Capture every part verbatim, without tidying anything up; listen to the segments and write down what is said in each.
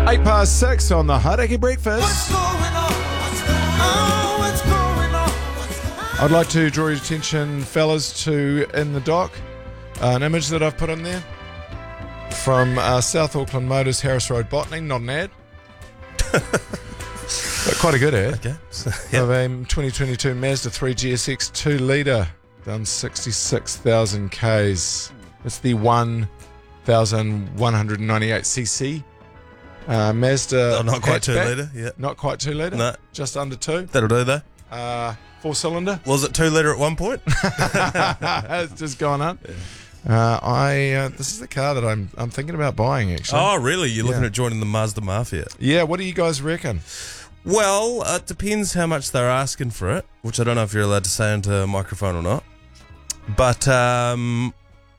Eight past six on the Hauraki Breakfast. What's going on? What's going on? What's going on? What's going on? I'd like to draw your attention, fellas, to in the dock, uh, an image that I've put in there from uh, South Auckland Motors, Harris Road, Botany. Not an ad, but quite a good ad. Okay. So, Of a twenty twenty-two Mazda three G S X two litre, done sixty-six thousand kays. It's the one thousand one hundred ninety-eight c c. Uh, Mazda. Oh, not quite two hatchback. litre, yeah. Not quite two litre. No. Just under two. That'll do, though. Uh, four cylinder. Was it two litre at one point? It's just gone up. Uh, I uh, this is the car that I'm I'm thinking about buying actually. Oh, really? You're looking Yeah. at joining the Mazda Mafia? Yeah, what do you guys reckon? Well, it depends how much they're asking for it, which I don't know if you're allowed to say into a microphone or not. But um,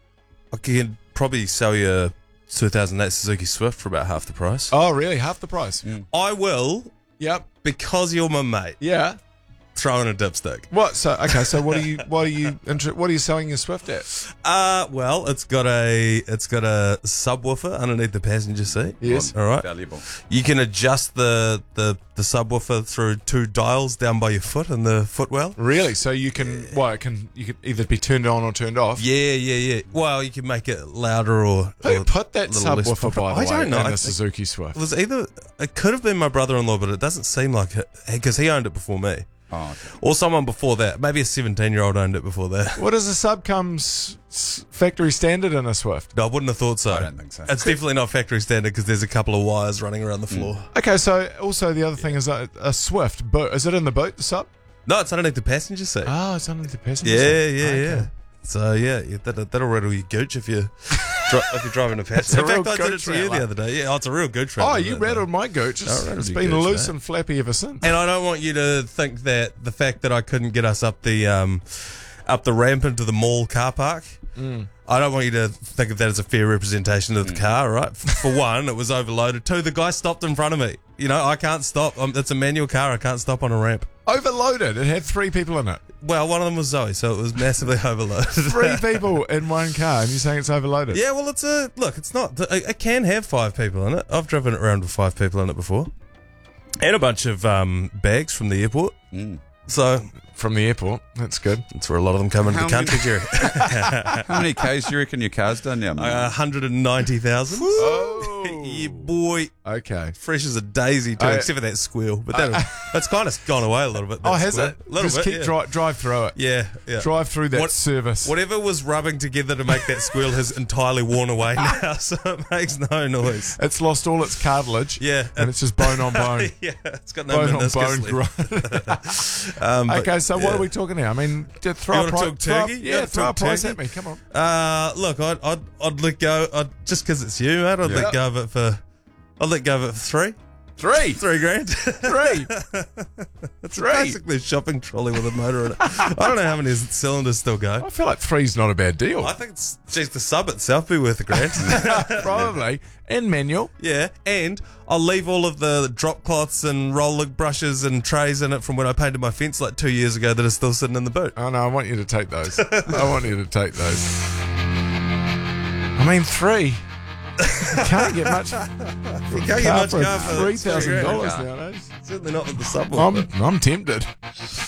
I could probably sell you a two thousand eight Suzuki Swift for about half the price. Oh, really? Half the price? I will, Yep. because you're my mate, Yeah. throw in a dipstick. What? So okay. So what are you? What are you? Inter- what are you selling your Swift at? Uh, well, it's got a it's got a subwoofer underneath the passenger seat. Yes. All right. Valuable. You can adjust the, the, the subwoofer through two dials down by your foot in the footwell. Really? So you can? Well, it can. You could either be turned on or turned off. Yeah, yeah, yeah. Well, you can make it louder or. Who or put that a little less subwoofer, by the I way, don't know. in I a think Suzuki Swift? It was either. It could have been my brother-in-law, but it doesn't seem like it because he owned it before me. Oh, okay. Or someone before that. Maybe a seventeen-year-old owned it before that. What does the sub comes s- factory standard in a Swift? No, I wouldn't have thought so. I don't think so. It's definitely not factory standard because there's a couple of wires running around the floor. Okay, so also the other thing is a, a Swift boot. Is it in the boot? The sub? No, it's underneath the passenger seat. Oh, it's under the passenger. Yeah, seat. yeah, Okay. yeah. So yeah, yeah that, that'll rattle your gooch if you dri- if you're driving a It's passenger. a In fact, real I did it gooch to you rattler. the other day. Yeah, oh, it's a real gooch Oh, rattler. you that, though. rattled my gooch. I It's, rattled it's your been gooch, loose mate. and flappy ever since. And I don't want you to think that the fact that I couldn't get us up the um, up the ramp into the mall car park. Mm. I don't want you to think of that as a fair representation of the car, right? F- For one, it was overloaded. Two, the guy stopped in front of me. You know, I can't stop. Um, it's a manual car. I can't stop on a ramp. Overloaded. It had three people in it. Well, one of them was Zoe, so it was massively overloaded. Three people in one car, and you're saying it's overloaded? Yeah, well, it's a look. It's not. It, it can have five people in it. I've driven it around with five people in it before, and a bunch of um, bags from the airport. Mm. So From the airport. That's good. that's where a lot of them come into How the country, Jerry. How many Ks do you reckon your car's done now, mate? Uh, one hundred ninety thousand. Oh. Yeah, boy. Okay. Fresh as a daisy, too, I- except for that squeal. But that, that's kind of gone away a little bit. Oh, that has squeal. it? A little Just bit, keep yeah. dri- drive through it. Yeah, yeah. Drive through that What- service. Whatever was rubbing together to make that squeal has entirely worn away now, so it makes no noise. It's lost all its cartilage. Yeah. And it's just bone on bone. Yeah, it's got no Bone on meniscus bone. left. Grind. Um, but, Okay, so what yeah. are we talking here? I mean, d- throw You a wanna price. talk throw a- turkey? You Yeah, wanna throw a talk price turkey? at me. Come on. Uh, look, I'd, I'd, I'd let go, I'd, just because it's you, mate, I'd Yeah. let go of it for, I'd let go of it for three. Three. Three grand. Three. It's Three. basically a shopping trolley with a motor in it. I don't know how many cylinders still go. I feel like three's not a bad deal. I think it's, geez, the sub itself be worth a grand. Probably. And manual. Yeah, and I'll leave all of the drop cloths and roller brushes and trays in it from when I painted my fence like two years ago that are still sitting in the boot. Oh, no, I want you to take those. I want you to take those. I mean, three. You can't get much. You can't get much for car for three thousand dollars grand. nowadays. Certainly not with the sub. I'm, I'm tempted.